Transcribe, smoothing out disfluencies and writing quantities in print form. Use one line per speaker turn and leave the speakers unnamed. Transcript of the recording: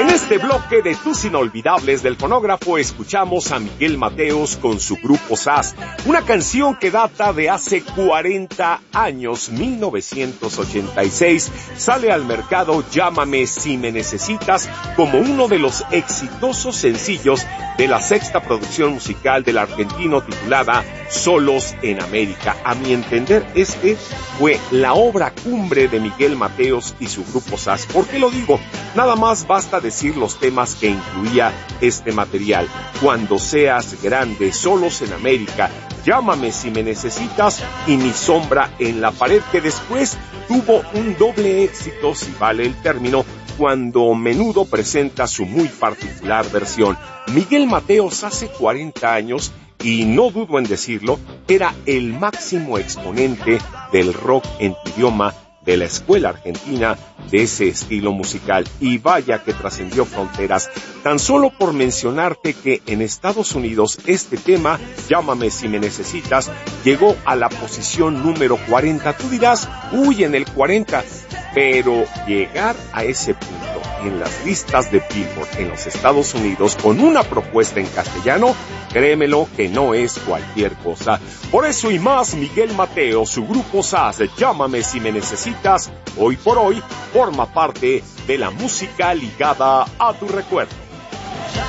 este bloque de tus inolvidables del fonógrafo escuchamos a Miguel Mateos con su grupo SAS, una canción que data de hace 40 años, 1986, sale al mercado Llámame si me necesitas como uno de los exitosos sencillos de la sexta producción musical del argentino titulada Solos en América. A mi entender, este fue la obra cumbre de Miguel Mateos y su grupo SAS. ¿Por qué lo digo? Nada más basta decir los temas que incluía este material. Cuando seas grande, Solos en América, Llámame si me necesitas y Mi sombra en la pared, que después tuvo un doble éxito, si vale el término, cuando Menudo presenta su muy particular versión. Miguel Mateos hace 40 años, y no dudo en decirlo, era el máximo exponente del rock en tu idioma de la escuela argentina de ese estilo musical, y vaya que trascendió fronteras. Tan solo por mencionarte que en Estados Unidos este tema, Llámame si me necesitas, llegó a la posición número 40. Tú dirás, uy, en el 40, pero llegar a ese punto en las listas de Billboard en los Estados Unidos con una propuesta en castellano, créemelo que no es cualquier cosa. Por eso y más, Miguel Mateo, su grupo SAS, Llámame si me necesitas, hoy por hoy forma parte de la música ligada a tu recuerdo.